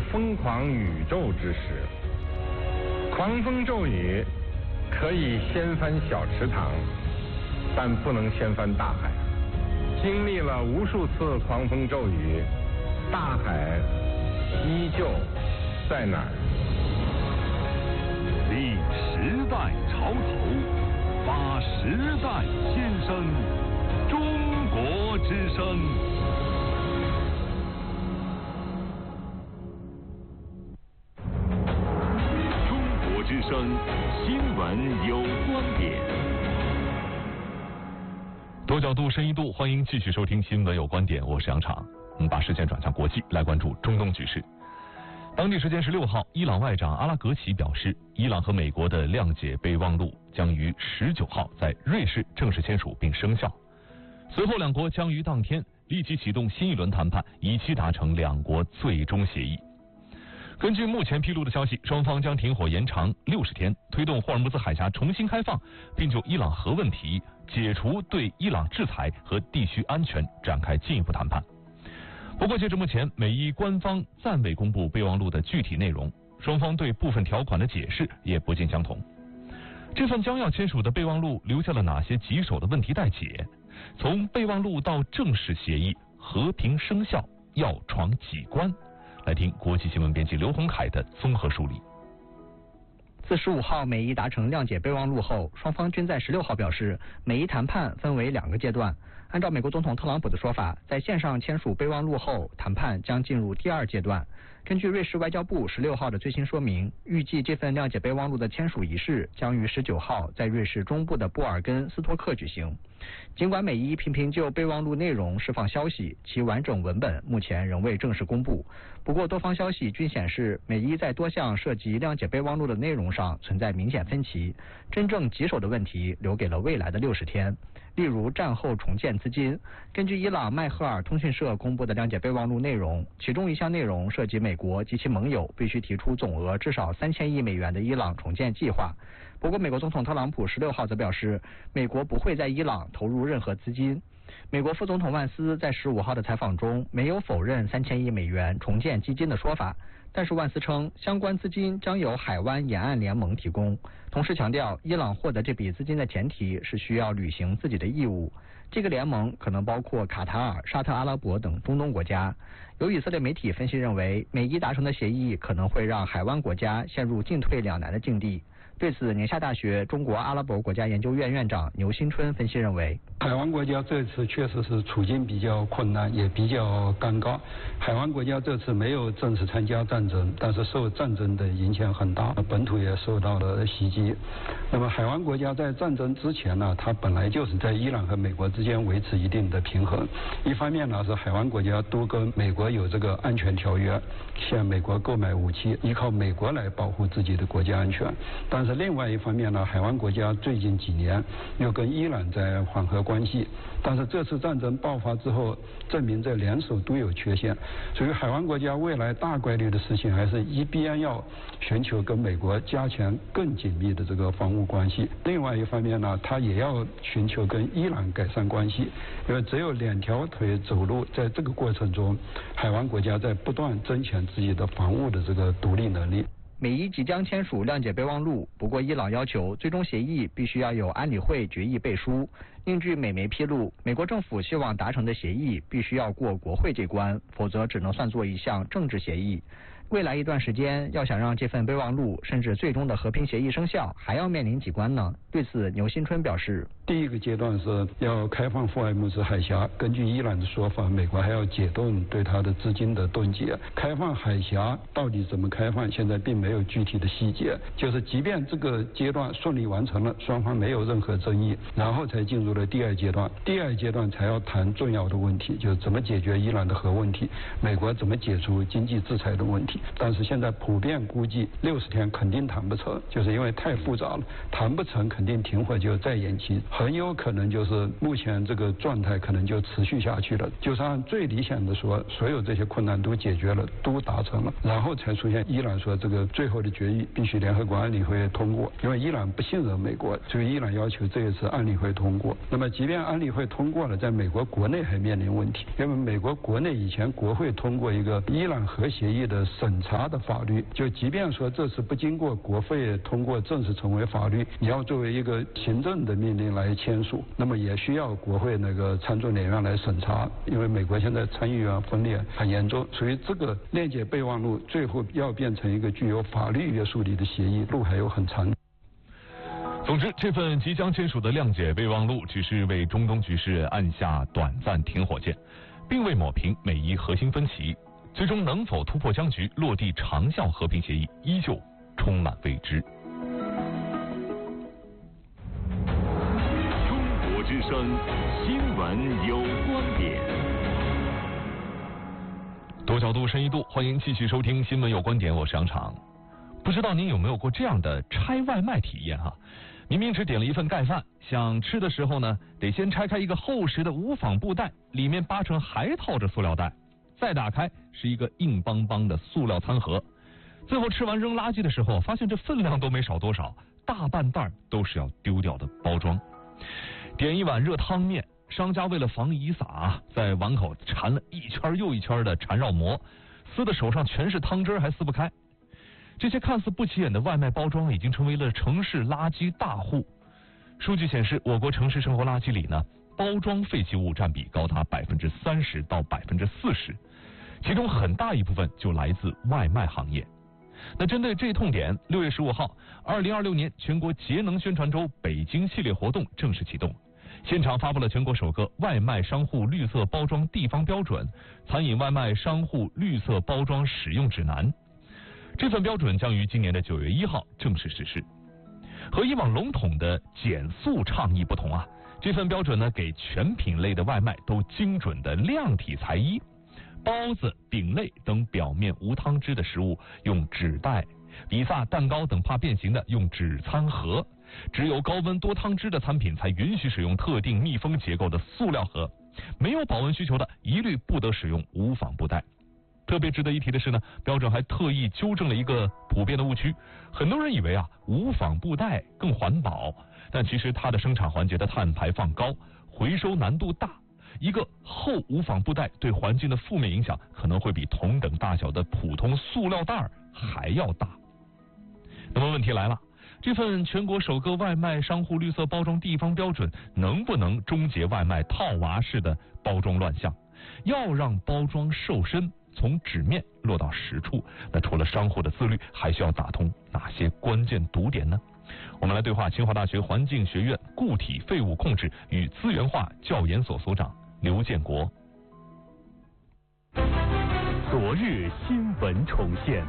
疯狂宇宙之时。狂风骤雨可以掀翻小池塘，但不能掀翻大海。经历了无数次狂风骤雨，大海依旧在哪儿？ 立时代潮头，发时代先声，中国之声。中国之声新闻有观点。 多角度、深一度，欢迎继续收听新闻有观点，我是杨昶。我们把视线转向国际，来关注中东局势。当地时间16号，伊朗外长阿拉格齐表示，伊朗和美国的谅解备忘录将于19号在瑞士正式签署并生效。随后，两国将于当天立即启动新一轮谈判，以期达成两国最终协议。根据目前披露的消息，双方将停火延长60天，推动霍尔木兹海峡重新开放，并就伊朗核问题、解除对伊朗制裁和地区安全展开进一步谈判。不过，截至目前，美伊官方暂未公布备忘录的具体内容，双方对部分条款的解释也不尽相同。这份将要签署的备忘录留下了哪些棘手的问题待解？从备忘录到正式协议和平生效，要闯几关？来听国际新闻编辑刘洪凯的综合梳理。 自15号美伊达成谅解备忘录后，双方均在16号表示，美伊谈判分为2个阶段。按照美国总统特朗普的说法，在线上签署备忘录后，谈判将进入第2阶段。根据瑞士外交部16号的最新说明，预计这份谅解备忘录的签署仪式将于19号在瑞士中部的布尔根斯托克举行。尽管美伊频频就备忘录内容释放消息，其完整文本目前仍未正式公布。不过，多方消息均显示，美伊在多项涉及谅解备忘录的内容上存在明显分歧，真正棘手的问题留给了未来的60天。例如战后重建资金，根据伊朗迈赫尔通讯社公布的谅解备忘录内容，其中一项内容涉及美国及其盟友必须提出总额至少3000亿美元的伊朗重建计划。不过，美国总统特朗普16号则表示，美国不会在伊朗投入任何资金。美国副总统万斯在15号的采访中没有否认3000亿美元重建基金的说法，但是万斯称相关资金将由海湾沿岸联盟提供，同时强调伊朗获得这笔资金的前提是需要履行自己的义务。这个联盟可能包括卡塔尔、沙特阿拉伯等中东国家。有以色列媒体分析认为，美伊达成的协议可能会让海湾国家陷入进退两难的境地。对此，宁夏大学中国阿拉伯国家研究院院长牛新春分析认为， 海湾国家这次确实是处境比较困难，也比较尴尬。海湾国家这次没有正式参加战争，但是受战争的影响很大，本土也受到了袭击。那么海湾国家在战争之前呢，它本来就是在伊朗和美国之间维持一定的平衡。一方面呢，是海湾国家都跟美国有这个安全条约，向美国购买武器，依靠美国来保护自己的国家安全。但是另外一方面呢，海湾国家最近几年又跟伊朗在缓和关系，但是这次战争爆发之后，证明这联手都有缺陷，所以海湾国家未来大概率的事情还是一边要寻求跟美国加强更紧密的这个防务关系，另外一方面呢，它也要寻求跟伊朗改善关系，因为只有2条腿走路，在这个过程中，海湾国家在不断增强自己的防务的这个独立能力。 美伊即将签署谅解备忘录，不过伊朗要求最终协议必须要有安理会决议背书。另据美媒披露，美国政府希望达成的协议必须要过国会这关，否则只能算作一项政治协议。未来一段时间，要想让这份备忘录甚至最终的和平协议生效，还要面临几关呢？对此，牛新春表示， 第一个阶段是要开放霍尔木兹海峡，根据伊朗的说法，美国还要解冻对它的资金的冻结。开放海峡到底怎么开放，现在并没有具体的细节，就是即便这个阶段顺利完成了，双方没有任何争议，然后才进入了第2阶段。第2阶段才要谈重要的问题，就是怎么解决伊朗的核问题，美国怎么解除经济制裁的问题。但是现在普遍估计60天肯定谈不成，就是因为太复杂了，谈不成肯定停火就再延期，很有可能就是目前这个状态可能就持续下去了。就是按最理想的说，所有这些困难都解决了，都达成了，然后才出现伊朗说这个最后的决议必须联合国安理会通过，因为伊朗不信任美国，所以伊朗要求这一次安理会通过。那么即便安理会通过了，在美国国内还面临问题，因为美国国内以前国会通过一个伊朗核协议的审审查的法律。就即便说这次不经过国会通过正式成为法律，你要作为一个行政的命令来签署，那么也需要国会那个参众两院来审查。因为美国现在参议院分裂很严重，所以这个谅解备忘录最后要变成一个具有法律约束力的协议，路还有很长。 总之，这份即将签署的谅解备忘录只是为中东局势按下短暂停火键，并未抹平每一核心分歧。最终能否突破僵局，落地长效和平协议，依旧充满未知。 中国之声新闻有观点。 多角度、深一度，欢迎继续收听新闻有观点，我是杨常。不知道您有没有过这样的拆外卖体验哈？明明只点了一份盖饭，想吃的时候呢，得先拆开一个厚实的无纺布袋，里面八成还套着塑料袋，再打开是一个硬邦邦的塑料餐盒。最后吃完扔垃圾的时候，发现这分量都没少多少，大半袋都是要丢掉的包装。点一碗热汤面，商家为了防遗撒，在碗口缠了一圈又一圈的缠绕膜，撕的手上全是汤汁还撕不开。这些看似不起眼的外卖包装已经成为了城市垃圾大户。数据显示，我国城市生活垃圾里呢，包装废弃物占比高达30%到40%，其中很大一部分就来自外卖行业。那针对这痛点，6月15号，2026年全国节能宣传周北京系列活动正式启动，现场发布了全国首个外卖商户绿色包装地方标准——餐饮外卖商户绿色包装使用指南。这份标准将于今年的9月1号正式实施。和以往笼统的减塑倡议不同啊，这份标准呢，给全品类的外卖都精准的量体裁衣。包子、饼类等表面无汤汁的食物用纸袋，比萨、蛋糕等怕变形的用纸餐盒，只有高温多汤汁的餐品才允许使用特定密封结构的塑料盒，没有保温需求的一律不得使用无纺布袋。特别值得一提的是呢，标准还特意纠正了一个普遍的误区。很多人以为啊，无纺布袋更环保，但其实它的生产环节的碳排放高，回收难度大。一个厚无纺布袋对环境的负面影响可能会比同等大小的普通塑料袋还要大。那么问题来了，这份全国首个外卖商户绿色包装地方标准能不能终结外卖套娃式的包装乱象？要让包装瘦身，从纸面落到实处，那除了商户的自律，还需要打通哪些关键堵点呢？我们来对话清华大学环境学院固体废物控制与资源化教研所所长刘建国。 昨日新闻重现。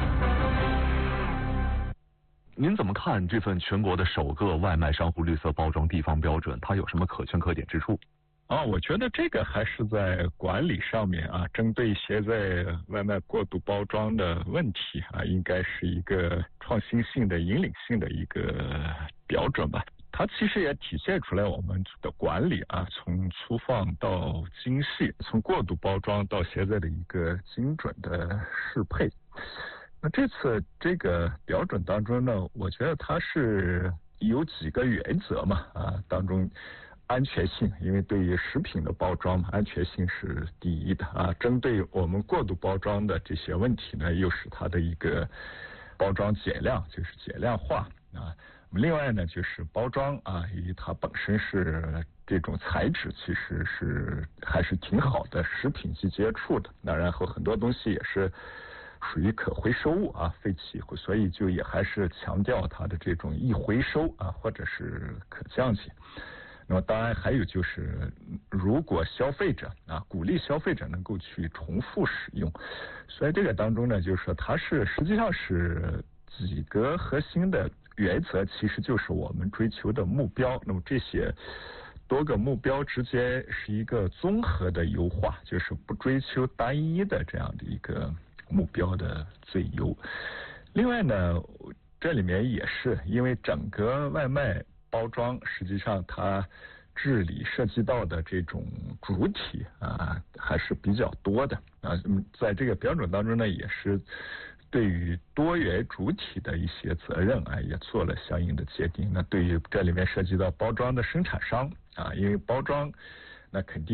您怎么看这份全国的首个外卖商户绿色包装地方标准？它有什么可圈可点之处？ 我觉得这个还是在管理上面啊，针对现在外卖过度包装的问题啊，应该是一个创新性的、引领性的一个标准吧。它其实也体现出来我们的管理啊，从粗放到精细，从过度包装到现在的一个精准的适配。那这次这个标准当中呢，我觉得它是有几个原则嘛当中。安全性，因为对于食品的包装嘛，安全性是第一的啊。针对我们过度包装的这些问题呢，又是它的一个包装减量，就是减量化啊。另外呢，就是包装啊，以它本身是这种材质，其实是还是挺好的食品级接触的。那然后很多东西也是属于可回收物啊，废弃，所以就也还是强调它的这种易回收啊，或者是可降解。那么当然还有就是，如果消费者鼓励消费者能够去重复使用，所以这个当中呢，就是说它是实际上是几个核心的原则，其实就是我们追求的目标。那么这些多个目标之间是一个综合的优化，就是不追求单一的这样的一个目标的最优。另外呢，这里面也是因为整个外卖包装实际上它治理涉及到的这种主体还是比较多的在这个标准当中呢，也是对于多元主体的一些责任也做了相应的界定。那对于这里面涉及到包装的生产商因为包装那肯定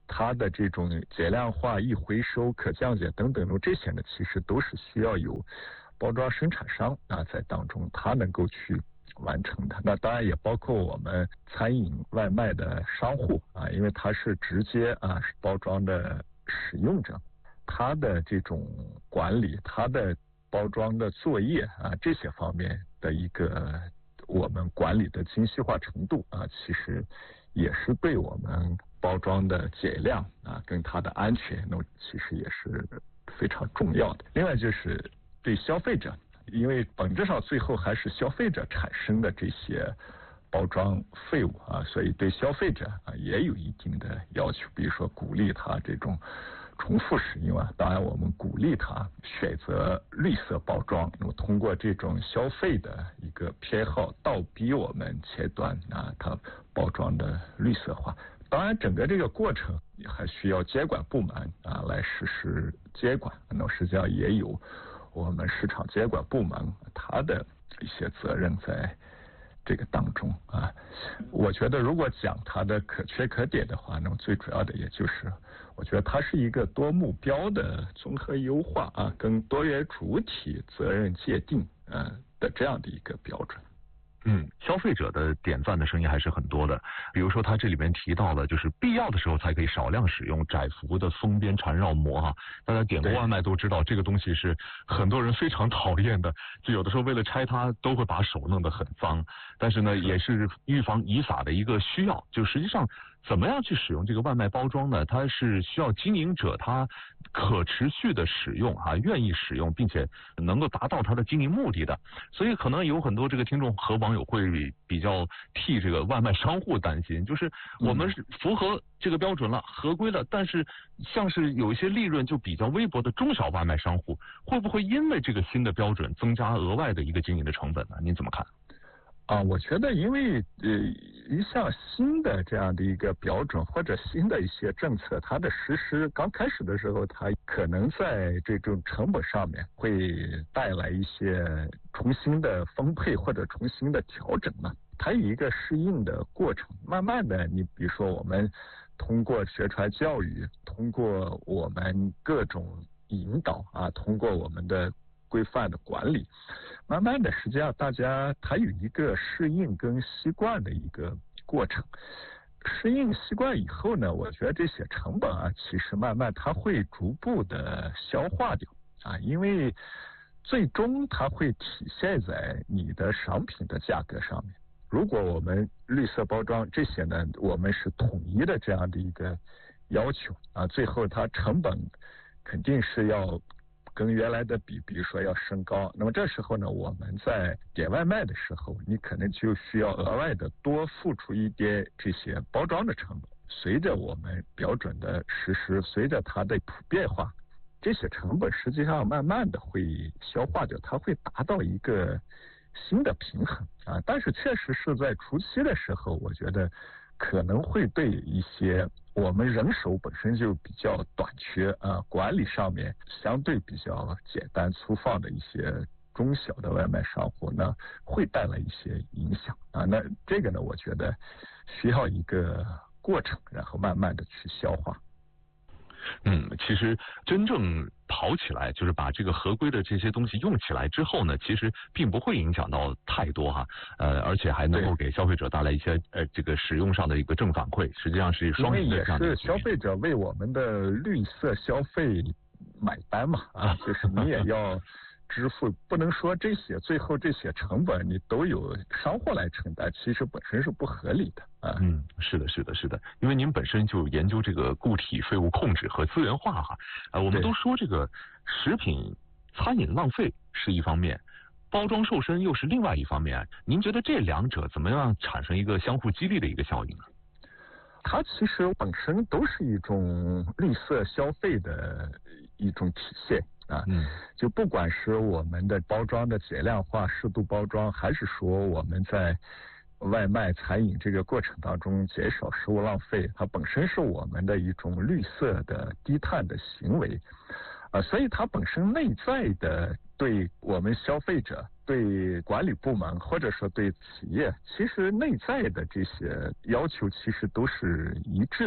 它的这种节量化、易回收、可降解等等的这些呢，其实都是需要有包装生产商在当中，它能够去完成的。那当然也包括我们餐饮外卖的商户因为它是直接是包装的使用者，它的这种管理、它的包装的作业这些方面的一个我们管理的精细化程度其实也是对我们包装的节量跟它的安全，那其实也是非常重要的。另外就是对消费者，因为本质上最后还是消费者产生的这些包装废物所以对消费者也有一定的要求，比如说鼓励他这种重复使用当然我们鼓励他选择绿色包装，那么通过这种消费的一个偏好，倒逼我们前端它包装的绿色化。当然整个这个过程还需要监管部门来实施监管，那么实际上也有我们市场监管部门它的一些责任在这个当中我觉得如果讲它的可圈可点的话，那么最主要的也就是我觉得它是一个多目标的综合优化跟多元主体责任界定的这样的一个标准。 消费者的点赞的声音还是很多的。比如说他这里面提到了，就是必要的时候才可以少量使用窄幅的封边缠绕膜大家点过外卖都知道，这个东西是很多人非常讨厌的，就有的时候为了拆它都会把手弄得很脏。但是呢，也是预防遗撒的一个需要。就实际上怎么样去使用这个外卖包装呢？它是需要经营者他可持续的使用愿意使用，并且能够达到他的经营目的的。所以可能有很多这个听众和网友会比较替这个外卖商户担心，就是我们是符合这个标准了，合规了，但是像是有一些利润就比较微薄的中小外卖商户，会不会因为这个新的标准增加额外的一个经营的成本呢？您怎么看？ 我觉得因为一项新的这样的一个标准或者新的一些政策，它的实施刚开始的时候，它可能在这种成本上面会带来一些重新的分配或者重新的调整嘛，它有一个适应的过程。慢慢的，你比如说我们通过宣传教育，通过我们各种引导通过我们的规范的管理，慢慢的实际上大家它有一个适应跟习惯的一个过程。适应习惯以后呢，我觉得这些成本其实慢慢它会逐步的消化掉因为最终它会体现在你的商品的价格上面。如果我们绿色包装这些呢，我们是统一的这样的一个要求最后它成本肯定是要跟原来的比如说要升高。那么这时候呢，我们在点外卖的时候，你可能就需要额外的多付出一点这些包装的成本。随着我们标准的实施，随着它的普遍化，这些成本实际上慢慢的会消化掉，它会达到一个新的平衡但是确实是在初期的时候，我觉得可能会对一些我们人手本身就比较短缺管理上面相对比较简单粗放的一些中小的外卖商户呢，会带来一些影响那这个呢，我觉得需要一个过程，然后慢慢的去消化。 其实真正跑起来，就是把这个合规的这些东西用起来之后呢，其实并不会影响到太多而且还能够给消费者带来一些这个使用上的一个正反馈，实际上是双赢的这样的。 因为也是消费者为我们的绿色消费买单嘛就是你也要支付，不能说这些最后这些成本你都有商户来承担，其实本身是不合理的是的，因为您本身就研究这个固体废物控制和资源化我们都说这个食品餐饮浪费是一方面，包装瘦身又是另外一方面，您觉得这两者怎么样产生一个相互激励的一个效应呢？ 它其实本身都是一种绿色消费的一种体现就不管是我们的包装的节量化、适度包装，还是说我们在外卖餐饮这个过程当中减少食物浪费，它本身是我们的一种绿色的低碳的行为所以它本身内在的对我们消费者、对管理部门或者说对企业，其实内在的这些要求其实都是一致的。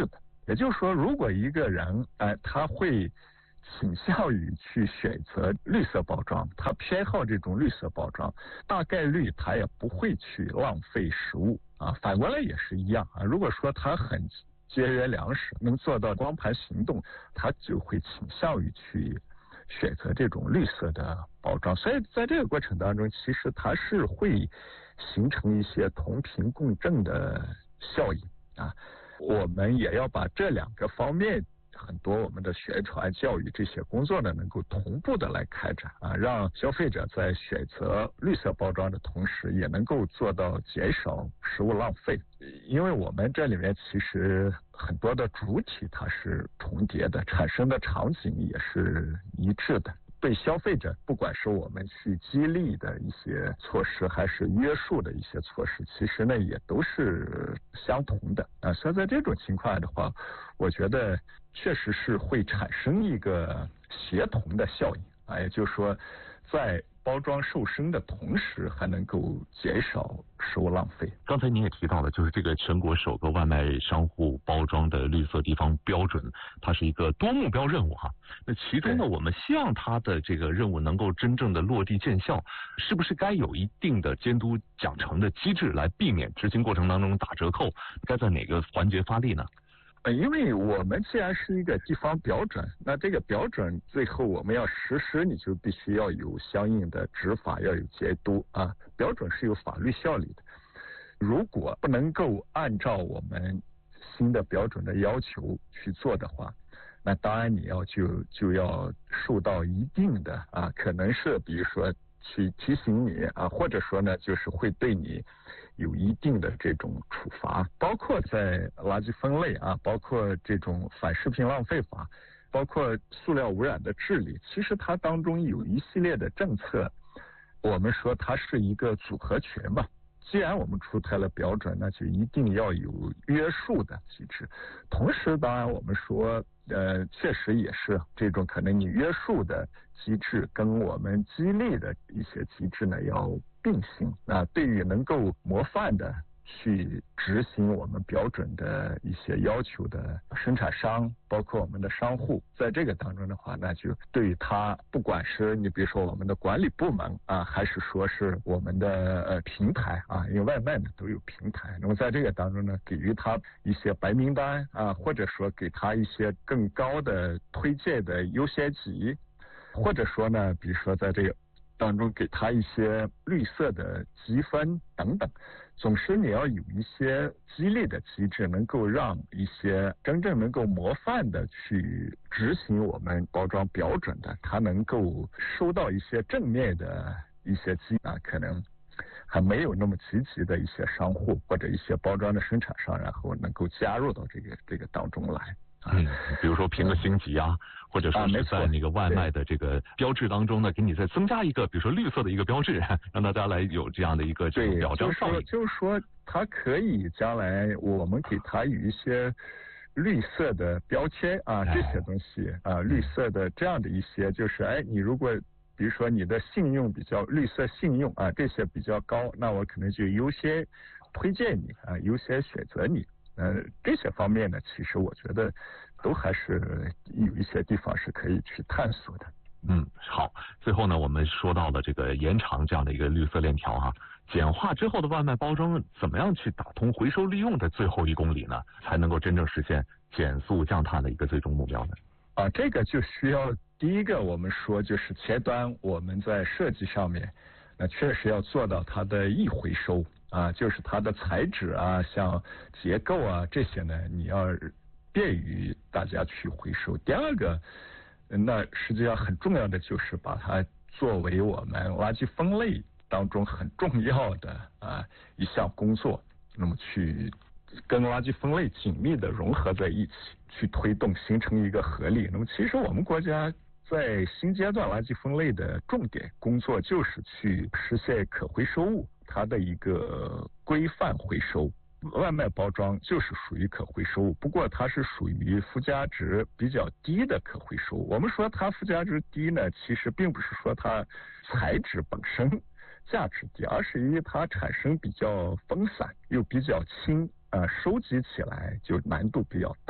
也就是说，如果一个人他会倾向于去选择绿色包装，他偏好这种绿色包装，大概率他也不会去浪费食物啊。反过来也是一样啊，如果说他很节约粮食，能做到光盘行动，他就会倾向于去选择这种绿色的包装。所以在这个过程当中，其实它是会形成一些同频共振的效应啊。我们也要把这两个方面，很多我们的宣传教育这些工作呢，能够同步的来开展啊，让消费者在选择绿色包装的同时，也能够做到减少食物浪费。因为我们这里面其实很多的主体它是重叠的，产生的场景也是一致的。对消费者，不管是我们去激励的一些措施，还是约束的一些措施，其实呢也都是相同的啊。所以在这种情况的话，我觉得确实是会产生一个协同的效应啊，也就是说，在包装瘦身的同时，还能够减少食物浪费。 刚才您也提到了，就是这个全国首个外卖商户包装的绿色地方标准，它是一个多目标任务哈。那其中呢，我们希望它的这个任务能够真正的落地见效，是不是该有一定的监督奖惩的机制，来避免执行过程当中打折扣？该在哪个环节发力呢？ 因为我们既然是一个地方标准，那这个标准最后我们要实施，你就必须要有相应的执法，要有监督啊。标准是有法律效力的，如果不能够按照我们新的标准的要求去做的话，那当然你就要受到一定的可能是比如说去提醒你啊，或者说呢就是会对你有一定的这种处罚，包括在垃圾分类啊，包括这种反食品浪费法，包括塑料污染的治理，其实它当中有一系列的政策，我们说它是一个组合拳嘛。既然我们出台了标准，那就一定要有约束的机制。同时，当然我们说，确实也是这种可能你约束的机制跟我们激励的一些机制呢要并行啊。对于能够模范的去执行我们标准的一些要求的生产商，包括我们的商户，在这个当中的话，那就对于他，不管是你比如说我们的管理部门啊，还是说是我们的平台啊，因为外卖呢都有平台，那么在这个当中呢，给予他一些白名单啊，或者说给他一些更高的推荐的优先级，或者说呢，比如说在这个当中给他一些绿色的积分等等，总是你要有一些激励的机制，能够让一些真正能够模范的去执行我们包装标准的，他能够收到一些正面的一些激励可能还没有那么积极的一些商户或者一些包装的生产商，然后能够加入到这个当中来。 比如说评个星级啊，或者说是在那个外卖的这个标志当中呢，给你再增加一个，比如说绿色的一个标志，让大家来有这样的一个这种表彰效应。 就是说，它可以将来我们给它有一些绿色的标签啊，这些东西啊，绿色的这样的一些，就是你如果比如说你的信用比较绿色信用啊，这些比较高，那我可能就优先推荐你啊，优先选择你。这些方面呢，其实我觉得都还是有一些地方是可以去探索的。 好，最后呢，我们说到了这个延长这样的一个绿色链条哈，简化之后的外卖包装怎么样去打通回收利用的最后1公里呢，才能够真正实现减速降碳的一个最终目标呢？ 这个就需要第一个我们说就是前端我们在设计上面，那确实要做到它的易回收。就是它的材质啊，像结构啊这些呢，你要便于大家去回收。第二个，那实际上很重要的就是把它作为我们垃圾分类当中很重要的一项工作，那么去跟垃圾分类紧密的融合在一起，去推动形成一个合力。那么其实我们国家在新阶段垃圾分类的重点工作就是去实现可回收物它的一个规范回收。外卖包装就是属于可回收物，不过它是属于附加值比较低的可回收物。我们说它附加值低呢，其实并不是说它材质本身价值低，而是因为它产生比较分散又比较轻，收集起来就难度比较大。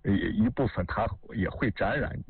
一部分它也会沾染。